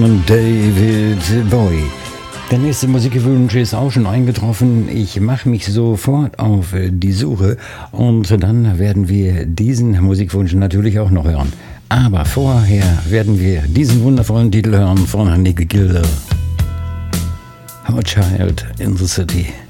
David Bowie. Der nächste Musikwunsch ist auch schon eingetroffen. Ich mache mich sofort auf die Suche und dann werden wir diesen Musikwunsch natürlich auch noch hören. Aber vorher werden wir diesen wundervollen Titel hören von Nick Gilder. Our Child in the City.